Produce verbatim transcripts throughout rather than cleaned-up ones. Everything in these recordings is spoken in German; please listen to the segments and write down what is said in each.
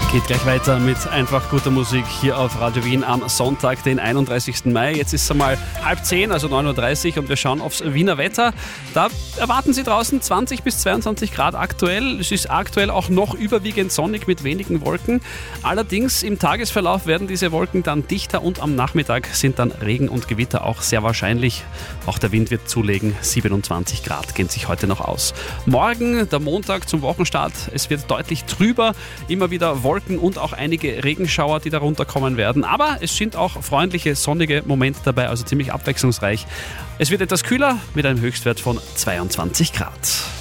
Geht gleich weiter mit einfach guter Musik hier auf Radio Wien am Sonntag, den einunddreißigsten Mai. Jetzt ist es einmal halb zehn, also neun Uhr dreißig und wir schauen aufs Wiener Wetter. Da erwarten Sie draußen zwanzig bis zweiundzwanzig Grad aktuell. Es ist aktuell auch noch überwiegend sonnig mit wenigen Wolken. Allerdings im Tagesverlauf werden diese Wolken dann dichter und am Nachmittag sind dann Regen und Gewitter auch sehr wahrscheinlich. Auch der Wind wird zulegen. siebenundzwanzig Grad gehen sich heute noch aus. Morgen, der Montag zum Wochenstart, es wird deutlich trüber. Immer wieder Wolken und auch einige Regenschauer, die darunter kommen werden. Aber es sind auch freundliche, sonnige Momente dabei, also ziemlich abwechslungsreich. Es wird etwas kühler mit einem Höchstwert von zweiundzwanzig Grad.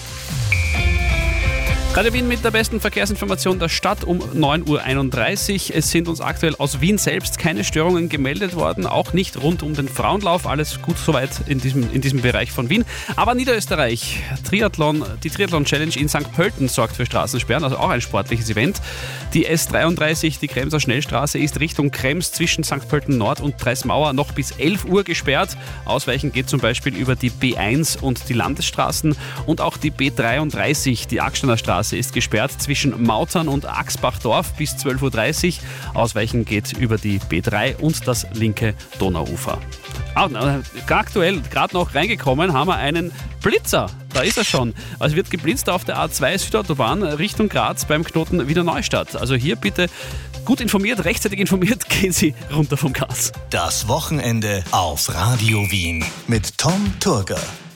Radio Wien mit der besten Verkehrsinformation der Stadt um neun Uhr einunddreißig. Es sind uns aktuell aus Wien selbst keine Störungen gemeldet worden, auch nicht rund um den Frauenlauf. Alles gut soweit in diesem, in diesem Bereich von Wien. Aber Niederösterreich, Triathlon, die Triathlon-Challenge in Sankt Pölten sorgt für Straßensperren, also auch ein sportliches Event. Die S dreiunddreißig, die Kremser Schnellstraße, ist Richtung Krems zwischen Sankt Pölten Nord und Dreismauer noch bis elf Uhr gesperrt. Ausweichen geht zum Beispiel über die B eins und die Landesstraßen und auch die B dreiunddreißig, die Axsteiner Straße, ist gesperrt zwischen Mautern und Axbachdorf bis zwölf Uhr dreißig. Ausweichen geht über die B drei und das linke Donauufer. Ah, aktuell, gerade noch reingekommen, haben wir einen Blitzer. Da ist er schon. Also wird geblitzt auf der A zwei Südautobahn Richtung Graz beim Knoten Wiener Neustadt. Also hier bitte gut informiert, rechtzeitig informiert, gehen Sie runter vom Gas. Das Wochenende auf Radio Wien mit Tom Turger.